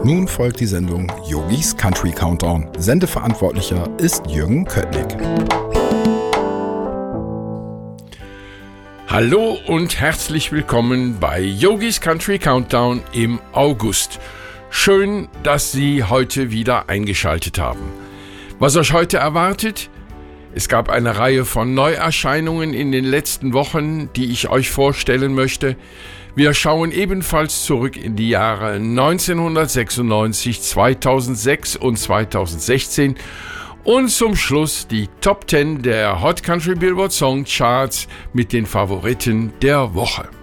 Nun folgt die Sendung Yogis Country Countdown. Sendeverantwortlicher ist Jürgen Köttnick. Hallo und herzlich willkommen bei Yogis Country Countdown im August. Schön, dass Sie heute wieder eingeschaltet haben. Was euch heute erwartet? Es gab eine Reihe von Neuerscheinungen in den letzten Wochen, die ich euch vorstellen möchte. Wir schauen ebenfalls zurück in die Jahre 1996, 2006 und 2016 und zum Schluss die Top 10 der Hot Country Billboard Song Charts mit den Favoriten der Woche.